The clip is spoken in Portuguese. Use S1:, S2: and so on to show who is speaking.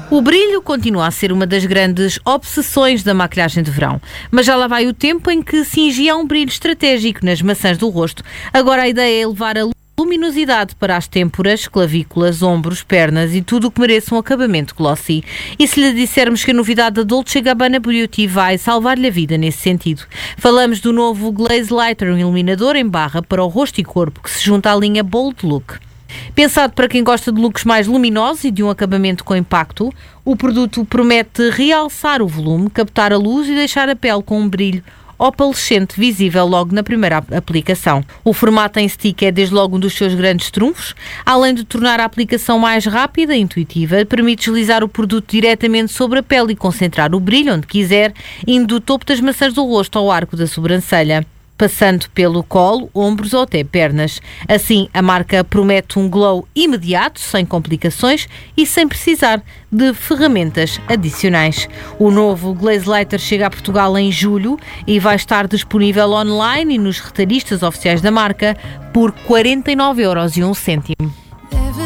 S1: O brilho continua a ser uma das grandes obsessões da maquilhagem de verão, mas já lá vai o tempo em que se ingia um brilho estratégico nas maçãs do rosto. Agora a ideia é levar a luminosidade para as têmporas, clavículas, ombros, pernas e tudo o que mereça um acabamento glossy. E se lhe dissermos que a novidade da Dolce & Gabbana Beauty vai salvar-lhe a vida nesse sentido? Falamos do novo Glaze Lighter, um iluminador em barra para o rosto e corpo que se junta à linha Bold Look. Pensado para quem gosta de looks mais luminosos e de um acabamento com impacto, o produto promete realçar o volume, captar a luz e deixar a pele com um brilho opalescente visível logo na primeira aplicação. O formato em stick é desde logo um dos seus grandes trunfos. Além de tornar a aplicação mais rápida e intuitiva, permite deslizar o produto diretamente sobre a pele e concentrar o brilho onde quiser, indo do topo das maçãs do rosto ao arco da sobrancelha, passando pelo colo, ombros ou até pernas. Assim, a marca promete um glow imediato, sem complicações e sem precisar de ferramentas adicionais. O novo Glaze Lighter chega a Portugal em julho e vai estar disponível online e nos retalhistas oficiais da marca por 49,01 €.